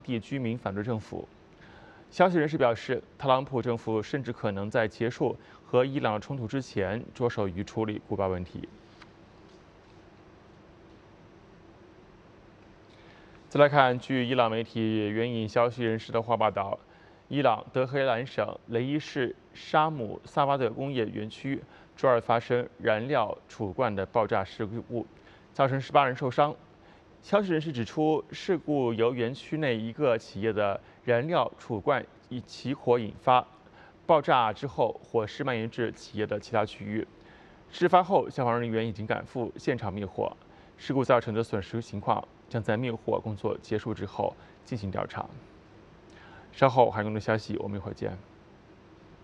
地居民反对政府。消息人士表示，特朗普政府甚至可能在结束和伊朗冲突之前着手于处理古巴问题。再来看，据伊朗媒体援引消息人士的话报道，伊朗德黑兰省雷伊市沙姆萨瓦德工业园区周二发生燃料储罐的爆炸事故，造成18人受伤。消息人士指出，事故由园区内一个企业的燃料储罐起火引发，爆炸之后火势蔓延至企业的其他区域。事发后，消防人员已经赶赴现场灭火。事故造成的损失情况将在灭火工作结束之后进行调查。稍后还有更多消息，我们一会儿见。